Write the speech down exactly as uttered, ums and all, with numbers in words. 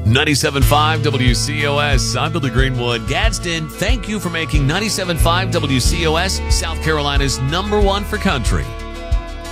ninety-seven point five W C O S. I'm Billy Greenwood. Gadsden, thank you for making ninety-seven point five W C O S South Carolina's number one for country.